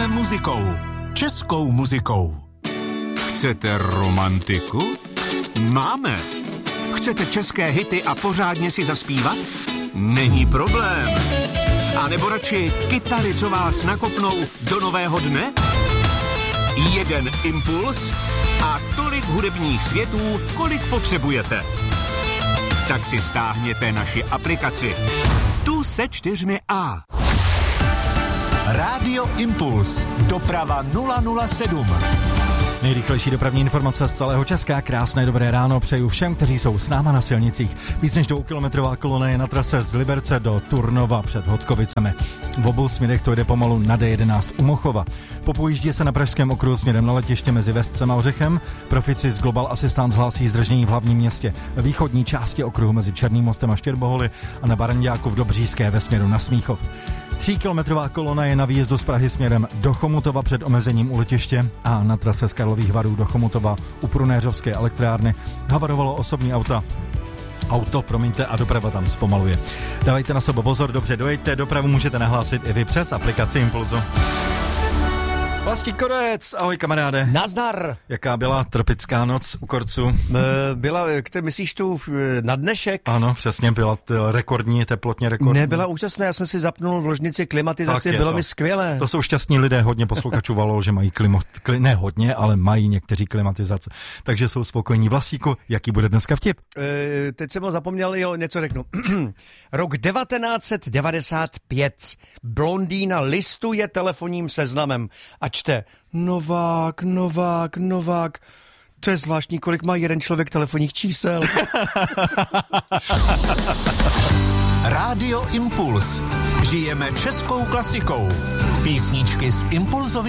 žijeme muzikou. Českou muzikou. Chcete romantiku? Máme. Chcete české hity a pořádně si zaspívat? Není problém. A nebo radši kytary, co vás nakopnou do nového dne? Jeden impuls a tolik hudebních světů, kolik potřebujete. Tak si stáhněte naši aplikaci. Tu se 4A. Rádio Impuls. Doprava 007. Nejrychlejší dopravní informace z celého Česka. Krásné dobré ráno přeju všem, kteří jsou s náma na silnicích. Víc než 2kilometrová kolona je na trase z Liberce do Turnova před Hodkovicemi. V obou směrech to jde pomalu na D11 u Mochova. Popojíždí se na Pražském okruhu směrem na letiště mezi Vestcem a Ořechem. Proficis Global Assistance hlásí zdržení v hlavním městě ve východní části okruhu mezi Černým mostem a Štěrboholy a na Baranďáku v Dobříšské ve směru na Smíchov. 3kilometrová kolona je na výjezdu z Prahy směrem do Chomutova před omezením u letiště a na trase z Karlových Varů do Chomutova u Prunéřovské elektrárny havarovalo osobní auto, a doprava tam zpomaluje. Dávejte na sebe pozor, dobře dojeďte, dopravu můžete nahlásit i vy přes aplikaci Impulzu. Vlastík Korec, ahoj kamaráde. Nazdar. Jaká byla tropická noc u Korců? Byla, myslíš tu na dnešek? Ano, přesně, byla rekordní, teplotně rekordní. Nebyla úžasná, já jsem si zapnul v ložnici klimatizaci, bylo mi skvělé. To jsou šťastní lidé, hodně posluchačů volalo, že mají ne hodně, ale mají někteří klimatizace, takže jsou spokojení. Vlastíku, jaký bude dneska vtip? Teď jsem ho zapomněl, jo, něco řeknu. Rok 1995. Blondýna listuje telefonním seznamem a čte Novák. To je zvláštní, kolik má jeden člověk telefonních čísel. Rádio Impuls. Žijeme českou klasikou. Písničky z impulzových